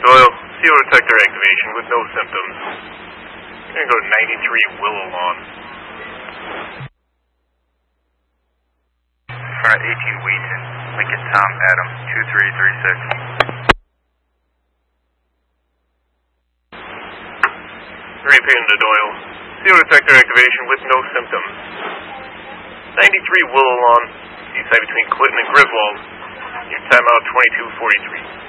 Doyle, CO detector activation with no symptoms. You're gonna go to 93 Willow Lawn. Front 18 Wheaton, Lincoln Tom Adam, 2336. Repeating to Doyle, CO detector activation with no symptoms. 93 Willow Lawn, east side between Clinton and Griswold. Your timeout 2243.